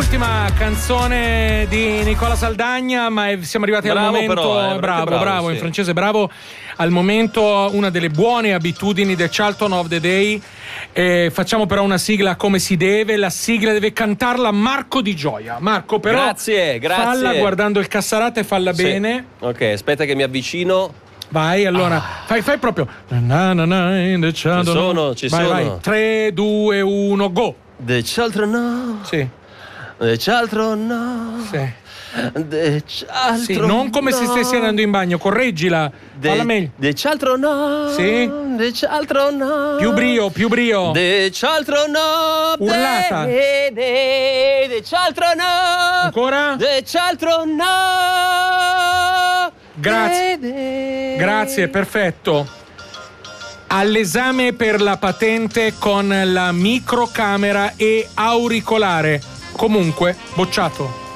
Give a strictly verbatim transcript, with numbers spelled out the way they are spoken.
l'ultima canzone di Nicola Saldagna, ma è, siamo arrivati bravo al momento. Però, eh, bravo, bravo, bravo sì. in francese, bravo. Al momento, una delle buone abitudini del Charlton of the Day. Eh, facciamo però una sigla come si deve. La sigla deve cantarla Marco Di Gioia. Marco, però. Grazie, grazie. Falla guardando il Cassarate e falla Sì. bene. Ok, aspetta che mi avvicino. Vai, allora, Ah. fai, fai proprio. Na, na, na, in the Ci sono, ci vai, sono. Vai, tre, due, uno, go. De Cialtro no. Sì. De Cialtro no. Sì. De Cialtro Sì, non come no. se stessi andando in bagno, correggila. Falla meglio. De Cialtro no. Sì. De Cialtro no. Più brio, più brio. De Cialtro no. Urlata. De, de, de Cialtro no. Ancora? De Cialtro no. Grazie. De, de. Grazie, perfetto. All'esame per la patente con la microcamera e auricolare. Comunque, bocciato.